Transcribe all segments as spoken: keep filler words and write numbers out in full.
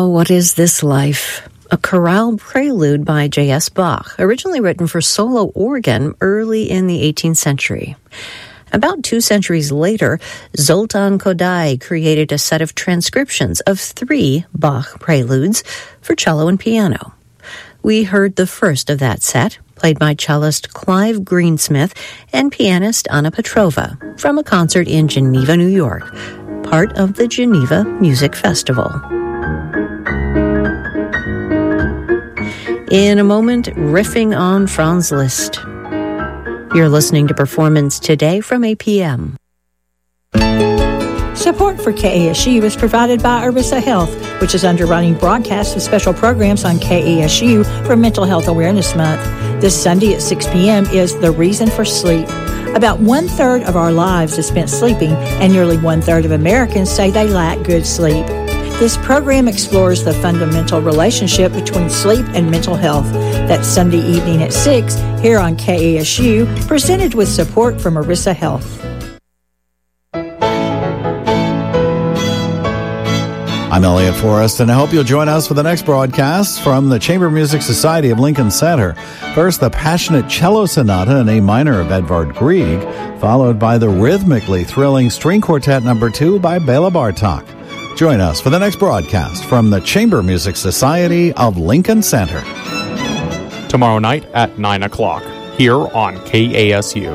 Oh, what is this life? A chorale prelude by J S Bach, originally written for solo organ early in the eighteenth century. About two centuries later, Zoltán Kodály created a set of transcriptions of three Bach preludes for cello and piano. We heard the first of that set, played by cellist Clive Greensmith and pianist Anna Petrova, from a concert in Geneva, New York, part of the Geneva Music Festival. In a moment, riffing on Franz Liszt. You're listening to Performance Today from A P M. Support for K A S U is provided by Arissa Health, which is underwriting broadcasts of special programs on K A S U for Mental Health Awareness Month. This Sunday at six p.m. is The Reason for Sleep. About one-third of our lives is spent sleeping, and nearly one-third of Americans say they lack good sleep. This program explores the fundamental relationship between sleep and mental health. That's Sunday evening at six here on K A S U, presented with support from Arissa Health. I'm Elliot Forrest, and I hope you'll join us for the next broadcast from the Chamber Music Society of Lincoln Center. First, the passionate cello sonata in A minor of Edvard Grieg, followed by the rhythmically thrilling string quartet number two by Bela Bartok. Join us for the next broadcast from the Chamber Music Society of Lincoln Center. Tomorrow night at nine o'clock, here on K A S U.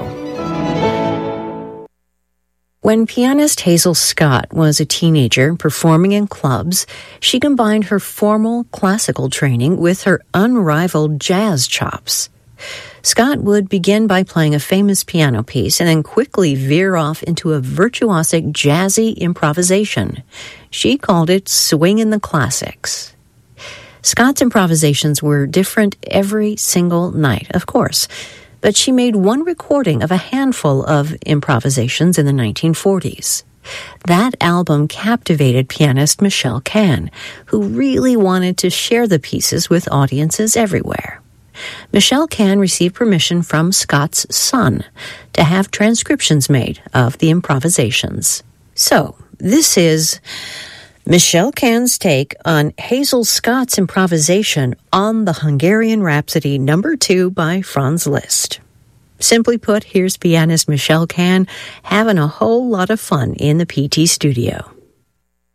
When pianist Hazel Scott was a teenager performing in clubs, she combined her formal classical training with her unrivaled jazz chops. Scott would begin by playing a famous piano piece and then quickly veer off into a virtuosic jazzy improvisation. She called it swingin' the classics. Scott's improvisations were different every single night, of course, but she made one recording of a handful of improvisations in the nineteen forties. That album captivated pianist Michelle Kahn, who really wanted to share the pieces with audiences everywhere. Michelle Kahn received permission from Scott's son to have transcriptions made of the improvisations. So, this is Michelle Kahn's take on Hazel Scott's improvisation on the Hungarian Rhapsody number two by Franz Liszt. Simply put, here's pianist Michelle Kahn having a whole lot of fun in the P T studio.